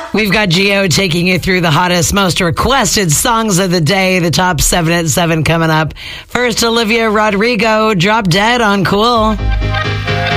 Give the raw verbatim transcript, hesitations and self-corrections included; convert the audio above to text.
We've got Geo taking you through the hottest, most requested songs of the day. The top seven at seven coming up. First, Olivia Rodrigo, Drop Dead on Cool.